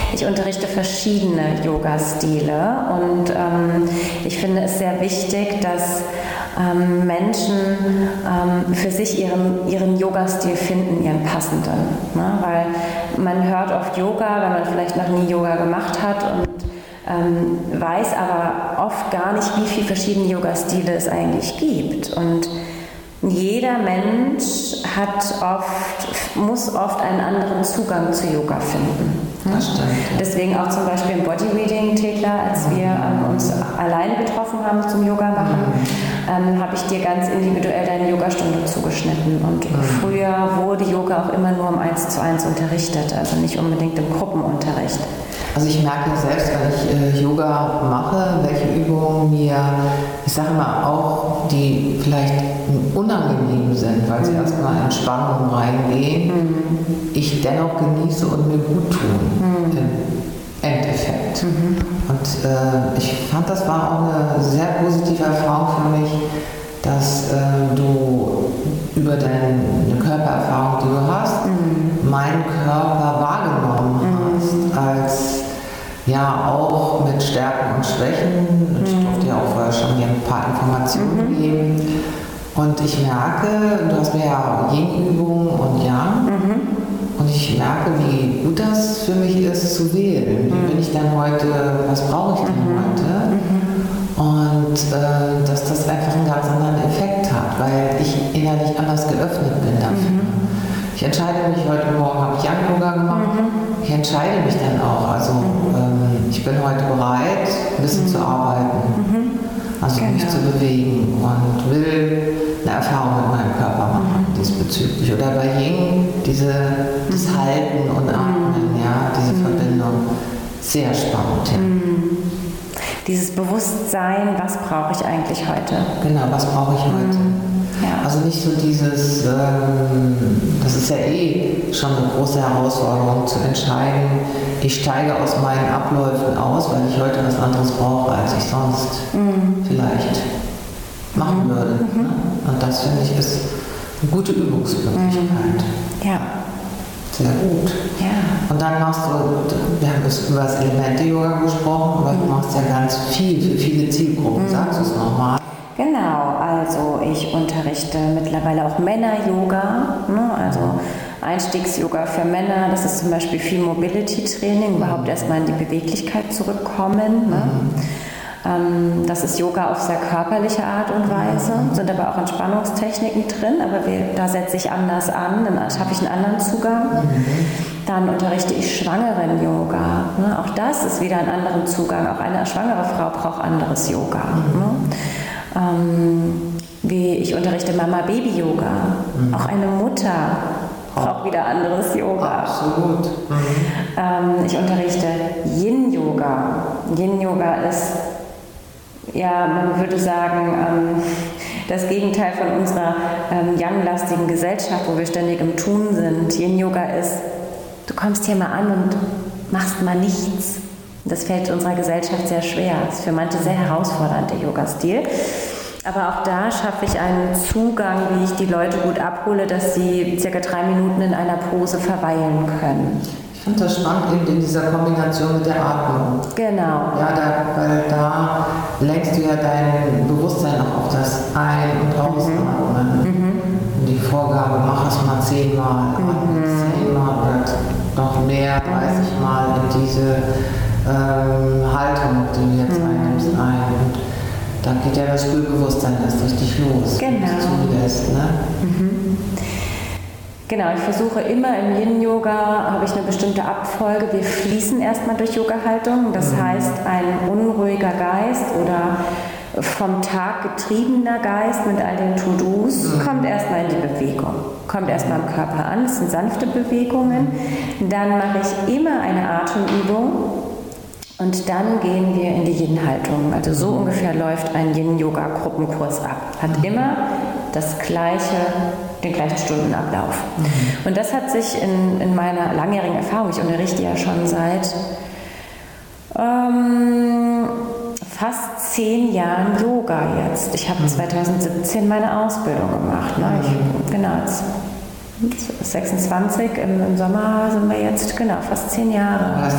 Ich unterrichte verschiedene Yoga-Stile und ich finde es sehr wichtig, dass Menschen für sich ihren Yoga-Stil finden, ihren passenden. Ne? Weil man hört oft Yoga, wenn man vielleicht noch nie Yoga gemacht hat und weiß aber oft gar nicht, wie viele verschiedene Yoga-Stile es eigentlich gibt. Und jeder Mensch muss oft einen anderen Zugang zu Yoga finden. Das stimmt. Ja. Deswegen auch zum Beispiel im Bodyreading, Thekla, als wir uns alleine getroffen haben zum Yoga machen, habe ich dir ganz individuell deine Yogastunde zugeschnitten. Und früher wurde Yoga auch immer nur im 1:1 unterrichtet, also nicht unbedingt im Gruppenunterricht. Also ich merke selbst, wenn ich Yoga mache, welche Übungen mir, ich sage mal auch, die vielleicht unangenehm sind, weil sie erstmal in Spannung reingehen, ich dennoch genieße und mir gut tun im Endeffekt. Und ich fand, das war auch eine sehr positive Erfahrung für mich, dass du über deine Körpererfahrung, die du hast, meinen Körper wahrgenommen hast, als ja auch mit Stärken und Schwächen. Ich durfte ja auch vorher schon mir ein paar Informationen geben. Und ich merke, du hast mir ja Yin-Übungen und Yang. Und ich merke, wie gut das für mich ist, zu wählen. Wie bin ich denn heute, was brauche ich denn heute? Und dass das einfach einen ganz anderen Effekt hat, weil ich innerlich anders geöffnet bin dafür. Ich entscheide mich, heute Morgen habe ich Yang-Yoga gemacht, ich entscheide mich dann auch. Also ich bin heute bereit, ein bisschen zu arbeiten, also mich zu bewegen und will eine Erfahrung mit meinem Körper machen diesbezüglich. Oder bei Yin, das Halten und Atmen, ja, diese Verbindung, sehr spannend. Ja. Dieses Bewusstsein, was brauche ich eigentlich heute? Genau, was brauche ich heute? Ja. Also nicht so dieses, das ist ja schon eine große Herausforderung zu entscheiden, ich steige aus meinen Abläufen aus, weil ich heute was anderes brauche, als ich sonst vielleicht machen würde. Ne? Und das, finde ich, ist eine gute Übungsmöglichkeit. Ja. Sehr gut. Ja. Und dann machst du, wir haben über das Elemente-Yoga gesprochen, aber du machst ja ganz viel für viele Zielgruppen. Sagst du es nochmal? Genau, also ich unterrichte mittlerweile auch Männer-Yoga, ne? Also Einstiegs-Yoga für Männer, das ist zum Beispiel viel Mobility-Training, überhaupt erstmal in die Beweglichkeit zurückkommen. Ne? Das ist Yoga auf sehr körperliche Art und Weise, sind aber auch Entspannungstechniken drin, aber da setze ich anders an, dann habe ich einen anderen Zugang. Dann unterrichte ich Schwangeren-Yoga. Ne? Auch das ist wieder ein anderer Zugang. Auch eine schwangere Frau braucht anderes Yoga. Ne? Ich unterrichte Mama-Baby-Yoga. Auch eine Mutter braucht wieder anderes Yoga. Absolut. Ich unterrichte Yin-Yoga. Yin-Yoga ist, ja, man würde sagen, das Gegenteil von unserer yang-lastigen Gesellschaft, wo wir ständig im Tun sind. Yin-Yoga ist, du kommst hier mal an und machst mal nichts. Das fällt unserer Gesellschaft sehr schwer. Das ist für manche sehr herausfordernd, der Yoga-Stil. Aber auch da schaffe ich einen Zugang, wie ich die Leute gut abhole, dass sie ca. 3 Minuten in einer Pose verweilen können. Ich finde das spannend eben in dieser Kombination mit der Atmung. Genau. Ja, weil da lenkst du ja dein Bewusstsein auch auf das Ein- und Ausatmen. Und die Vorgabe, mach es mal 10 Mal, 10 Mal oder noch mehr, 30 Mal in diese Haltung, die du jetzt einnimmst, ein. Und dann geht ja das Spürbewusstsein erst richtig los. Genau. Zulässt, ne? Genau, ich versuche immer im Yin-Yoga, habe ich eine bestimmte Abfolge. Wir fließen erstmal durch Yoga-Haltung. Das heißt, ein unruhiger Geist oder vom Tag getriebener Geist mit all den To-Dos kommt erstmal in die Bewegung. Kommt erstmal im Körper an, das sind sanfte Bewegungen. Dann mache ich immer eine Atemübung. Und dann gehen wir in die Yin-Haltung. Also so ungefähr läuft ein Yin-Yoga-Gruppenkurs ab. Hat immer den gleichen Stundenablauf. Und das hat sich in meiner langjährigen Erfahrung, ich unterrichte ja schon seit fast 10 Jahren Yoga jetzt. Ich habe 2017 meine Ausbildung gemacht. Ne? Jetzt 26, im Sommer sind wir jetzt, fast 10 Jahre. Das